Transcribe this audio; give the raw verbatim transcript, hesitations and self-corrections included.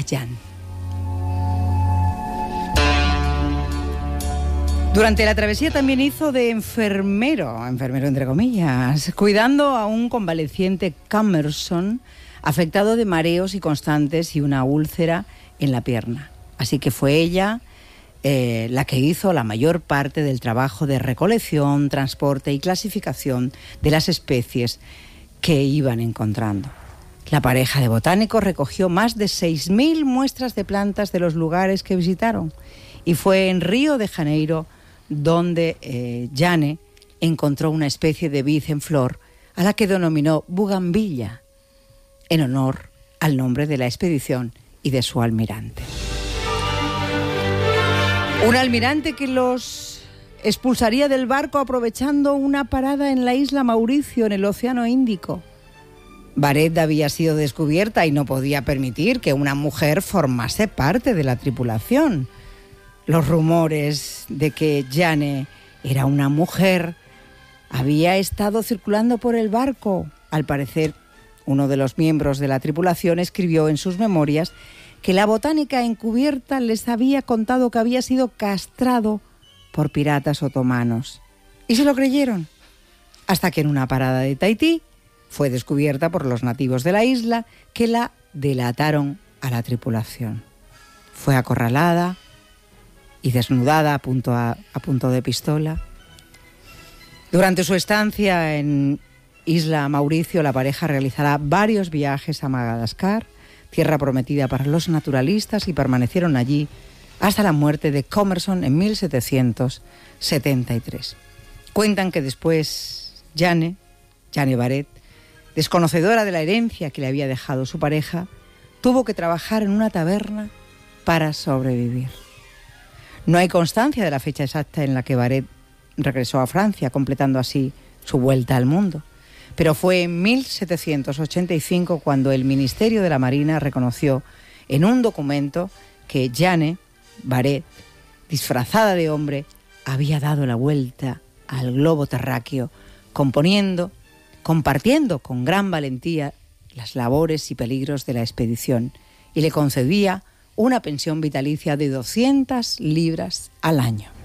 Jan. Durante la travesía también hizo de enfermero, enfermero entre comillas, cuidando a un convaleciente Camerson afectado de mareos y constantes y una úlcera en la pierna. Así que fue ella eh, la que hizo la mayor parte del trabajo de recolección, transporte y clasificación de las especies que iban encontrando. La pareja de botánicos recogió más de seis mil muestras de plantas de los lugares que visitaron y fue en Río de Janeiro donde eh, Jane encontró una especie de vid en flor a la que denominó Bugambilla, en honor al nombre de la expedición y de su almirante. Un almirante que los expulsaría del barco aprovechando una parada en la isla Mauricio, en el Océano Índico. Barrett había sido descubierta y no podía permitir que una mujer formase parte de la tripulación. Los rumores de que Jane era una mujer había estado circulando por el barco. Al parecer, uno de los miembros de la tripulación escribió en sus memorias que la botánica encubierta les había contado que había sido castrado por piratas otomanos. Y se lo creyeron, hasta que en una parada de Tahití fue descubierta por los nativos de la isla, que la delataron a la tripulación. Fue acorralada y desnudada a punto, a, a punto de pistola. Durante su estancia en Isla Mauricio, la pareja realizará varios viajes a Madagascar, tierra prometida para los naturalistas, y permanecieron allí hasta la muerte de Commerson en mil setecientos setenta y tres. Cuentan que después Jane, Jane Barrett, desconocedora de la herencia que le había dejado su pareja, tuvo que trabajar en una taberna para sobrevivir. No hay constancia de la fecha exacta en la que Barrett regresó a Francia, completando así su vuelta al mundo. Pero fue en mil setecientos ochenta y cinco cuando el Ministerio de la Marina reconoció en un documento que Jane Barrett, disfrazada de hombre, había dado la vuelta al globo terráqueo, componiendo, compartiendo con gran valentía las labores y peligros de la expedición, y le concedía una pensión vitalicia de doscientas libras al año.